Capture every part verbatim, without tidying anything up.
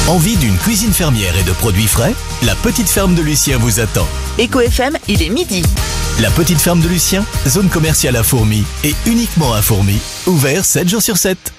Envie d'une cuisine fermière et de produits frais? La petite ferme de Lucien vous attend. Eco F M, il est midi. La petite ferme de Lucien, zone commerciale à Fourmies et uniquement à Fourmies. Ouvert sept jours sur sept.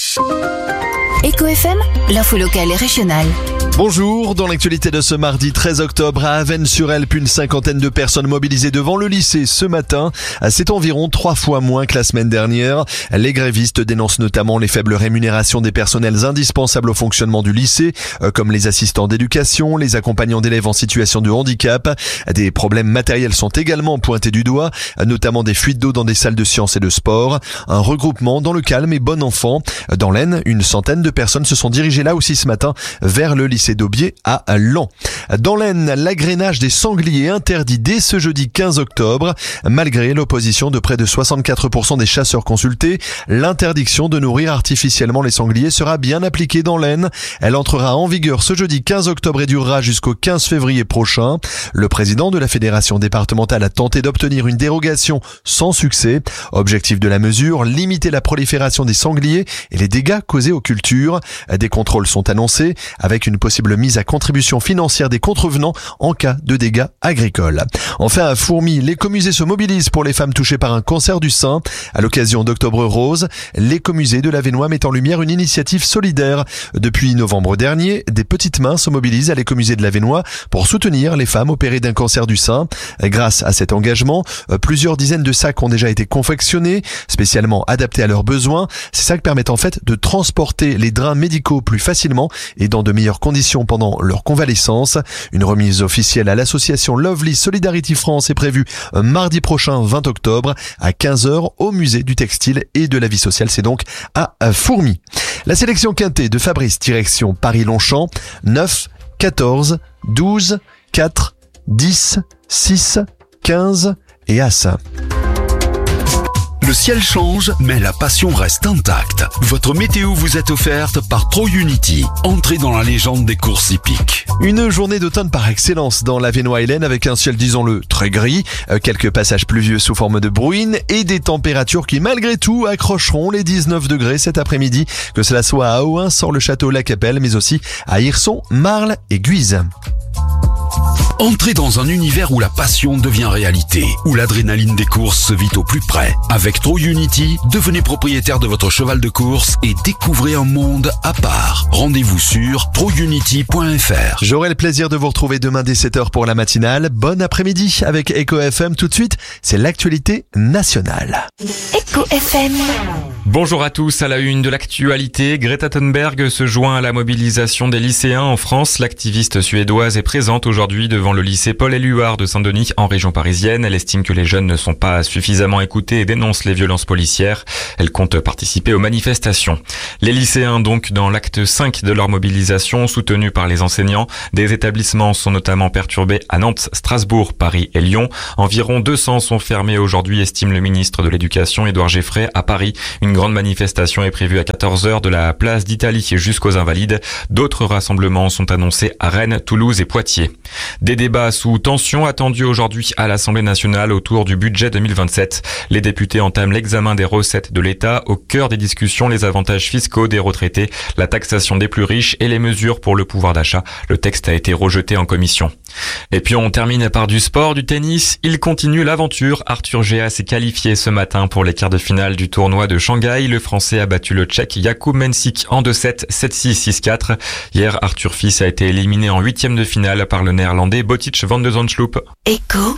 Eco F M, l'info locale et régionale. Bonjour, dans l'actualité de ce mardi treize octobre, à Avesnes-sur-Helpe, une cinquantaine de personnes mobilisées devant le lycée ce matin. C'est environ trois fois moins que la semaine dernière. Les grévistes dénoncent notamment les faibles rémunérations des personnels indispensables au fonctionnement du lycée, comme les assistants d'éducation, les accompagnants d'élèves en situation de handicap. Des problèmes matériels sont également pointés du doigt, notamment des fuites d'eau dans des salles de sciences et de sport. Un regroupement dans le calme et bon enfant. Dans l'Aisne, une centaine de personnes se sont dirigées là aussi ce matin vers le lycée d'Aubier à Laon. Dans l'Aisne, l'agrainage des sangliers interdit dès ce jeudi quinze octobre. Malgré l'opposition de près de soixante-quatre pour cent des chasseurs consultés, l'interdiction de nourrir artificiellement les sangliers sera bien appliquée dans l'Aisne. Elle entrera en vigueur ce jeudi quinze octobre et durera jusqu'au quinze février prochain. Le président de la fédération départementale a tenté d'obtenir une dérogation sans succès. Objectif de la mesure, limiter la prolifération des sangliers et les dégâts causés aux cultures. Des contrôles sont annoncés avec une possible mise à contribution financière des contrevenants en cas de dégâts agricoles. Enfin, à Fourmies, l'écomusée se mobilise pour les femmes touchées par un cancer du sein. À l'occasion d'Octobre Rose, l'écomusée de l'Avesnois met en lumière une initiative solidaire. Depuis novembre dernier, des petites mains se mobilisent à l'écomusée de l'Avesnois pour soutenir les femmes opérées d'un cancer du sein. Grâce à cet engagement, plusieurs dizaines de sacs ont déjà été confectionnés, spécialement adaptés à leurs besoins. Ces sacs permettent en fait de transporter les drains médicaux plus facilement et dans de meilleures conditions pendant leur convalescence. Une remise officielle à l'association Lovely Solidarity France est prévue mardi prochain vingt octobre à quinze heures au musée du textile et de la vie sociale. C'est donc à Fourmies. La sélection quintée de Fabrice direction Paris-Longchamp, neuf, quatorze, douze, quatre, dix, six, quinze et As. Le ciel change, mais la passion reste intacte. Votre météo vous est offerte par ProUnity. Entrez dans la légende des courses hippiques. Une journée d'automne par excellence dans l'Avesnois et l'Aisne avec un ciel, disons-le, très gris, quelques passages pluvieux sous forme de bruine et des températures qui, malgré tout, accrocheront les dix-neuf degrés cet après-midi, que cela soit à Aouin, Sort-le-Château-la-Capelle, mais aussi à Hirson, Marle et Guise. Entrez dans un univers où la passion devient réalité, où l'adrénaline des courses se vit au plus près. Avec ProUnity, devenez propriétaire de votre cheval de course et découvrez un monde à part. Rendez-vous sur pro unity point f r. J'aurai le plaisir de vous retrouver demain dès sept heures pour la matinale. Bon après-midi avec Eco F M. Tout de suite, c'est l'actualité nationale. Eco F M. Bonjour à tous, à la une de l'actualité, Greta Thunberg se joint à la mobilisation des lycéens en France. L'activiste suédoise est présente aujourd'hui devant le lycée Paul-Éluard de Saint-Denis en région parisienne. Elle estime que les jeunes ne sont pas suffisamment écoutés et dénonce les violences policières. Elle compte participer aux manifestations. Les lycéens donc dans l'acte cinq de leur mobilisation, soutenus par les enseignants. Des établissements sont notamment perturbés à Nantes, Strasbourg, Paris et Lyon. Environ deux cents sont fermés aujourd'hui, estime le ministre de l'Éducation Édouard Geffray à Paris. Une grande manifestation est prévue à quatorze heures de la place d'Italie jusqu'aux Invalides. D'autres rassemblements sont annoncés à Rennes, Toulouse et Poitiers. Des débats sous tension attendus aujourd'hui à l'Assemblée nationale autour du budget deux mille vingt-sept. Les députés entament l'examen des recettes de l'État. Au cœur des discussions, les avantages fiscaux des retraités, la taxation des plus riches et les mesures pour le pouvoir d'achat. Le texte a été rejeté en commission. Et puis on termine par du sport, du tennis. Il continue l'aventure. Arthur Géas s'est qualifié ce matin pour les quarts de finale du tournoi de Shanghai. Le Français a battu le Tchèque Jakub Mensik en deux sept, sept six, six quatre. Hier, Arthur Fils a été éliminé en huitième de finale par le Néerlandais Botic van de Zandschloop. Eco